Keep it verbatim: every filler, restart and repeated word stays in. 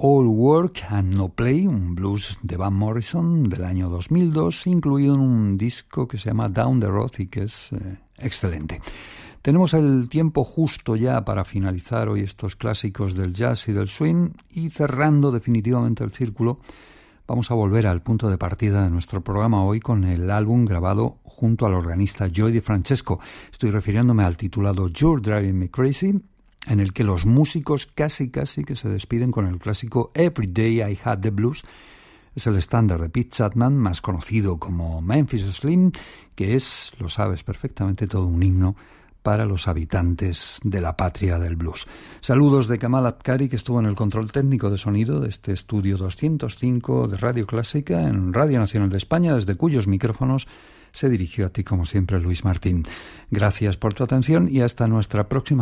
All Work and No Play, un blues de Van Morrison del año dos mil dos, incluido en un disco que se llama Down the Road y que es eh, excelente. Tenemos el tiempo justo ya para finalizar hoy estos clásicos del jazz y del swing, y cerrando definitivamente el círculo, vamos a volver al punto de partida de nuestro programa hoy con el álbum grabado junto al organista Joey DeFrancesco. Estoy refiriéndome al titulado You're Driving Me Crazy, en el que los músicos casi casi que se despiden con el clásico Every Day I Had the Blues. Es el estándar de Pete Chapman, más conocido como Memphis Slim, que es, lo sabes perfectamente, todo un himno para los habitantes de la patria del blues. Saludos de Kamal Abkari, que estuvo en el control técnico de sonido de este estudio doscientos cinco de Radio Clásica en Radio Nacional de España, desde cuyos micrófonos se dirigió a ti como siempre Luis Martín. Gracias por tu atención y hasta nuestra próxima